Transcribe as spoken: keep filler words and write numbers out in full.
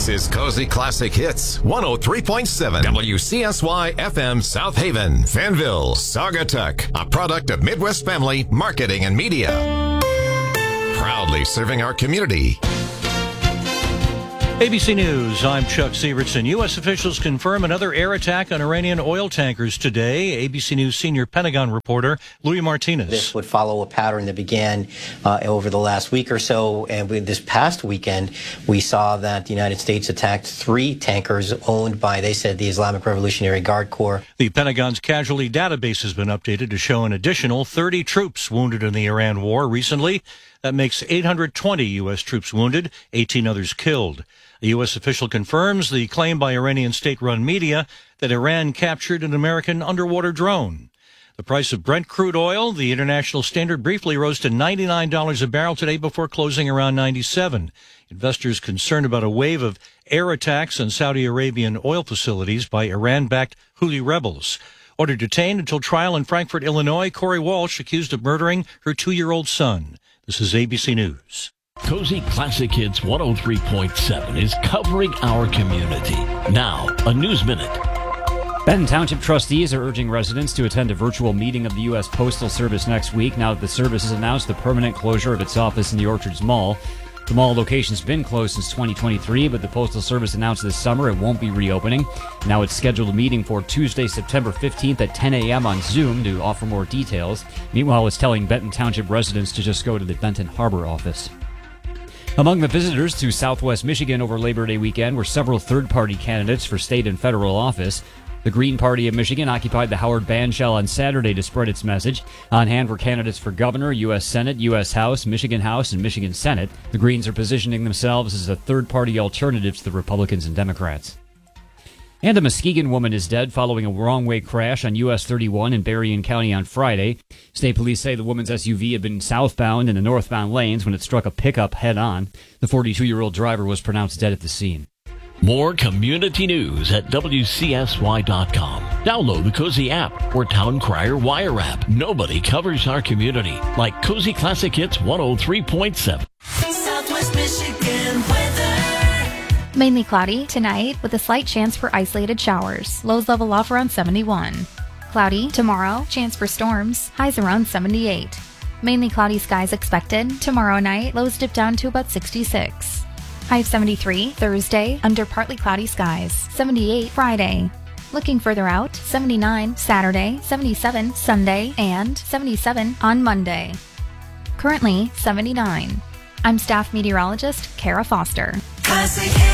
This is Cozy Classic Hits, one oh three point seven W C S Y F M South Haven, Fanville, Saugatuck, a product of Midwest Family Marketing and Media. Proudly serving our community. A B C News, I'm Chuck Sievertson. U S officials confirm another air attack on Iranian oil tankers today. A B C News senior Pentagon reporter Louis Martinez. This would follow a pattern that began uh, over the last week or so. And we, this past weekend, we saw that the United States attacked three tankers owned by, they said, the Islamic Revolutionary Guard Corps. The Pentagon's casualty database has been updated to show an additional thirty troops wounded in the Iran war recently. That makes eight hundred twenty U S troops wounded, eighteen others killed. A U S official confirms the claim by Iranian state-run media that Iran captured an American underwater drone. The price of Brent crude oil, the international standard, briefly rose to ninety-nine dollars a barrel today before closing around ninety-seven. Investors concerned about a wave of air attacks on Saudi Arabian oil facilities by Iran-backed Houthi rebels. Ordered detained until trial in Frankfort, Illinois, Corey Walsh accused of murdering her two-year-old son. This is A B C News. Cozy Classic Hits one oh three point seven is covering our community. Now, a News Minute. Benton Township trustees are urging residents to attend a virtual meeting of the U S Postal Service next week now that the service has announced the permanent closure of its office in the Orchards Mall. The mall location's been closed since twenty twenty-three, but the Postal Service announced this summer it won't be reopening. Now it's scheduled a meeting for Tuesday, September fifteenth at ten a.m. on Zoom to offer more details. Meanwhile, it's telling Benton Township residents to just go to the Benton Harbor office. Among the visitors to Southwest Michigan over Labor Day weekend were several third-party candidates for state and federal office. The Green Party of Michigan occupied the Howard Bandshell on Saturday to spread its message. On hand were candidates for governor, U S Senate, U S House, Michigan House, and Michigan Senate. The Greens are positioning themselves as a third-party alternative to the Republicans and Democrats. And a Muskegon woman is dead following a wrong-way crash on U S thirty-one in Berrien County on Friday. State police say the woman's S U V had been southbound in the northbound lanes when it struck a pickup head-on. The forty-two-year-old driver was pronounced dead at the scene. More community news at W C S Y dot com. Download the Cozy app or Town Crier Wire app. Nobody covers our community like Cozy Classic Hits one oh three point seven. Southwest Michigan weather. Mainly cloudy tonight with a slight chance for isolated showers. Lows level off around seventy-one. Cloudy tomorrow, chance for storms. Highs around seventy-eight. Mainly cloudy skies expected. Tomorrow night, lows dip down to about sixty-six. High of seventy-three Thursday, under partly cloudy skies. seventy-eight Friday. Looking further out, seventy-nine Saturday, seventy-seven Sunday, and seventy-seven on Monday. Currently, seventy-nine. I'm staff meteorologist Kara Foster. Classic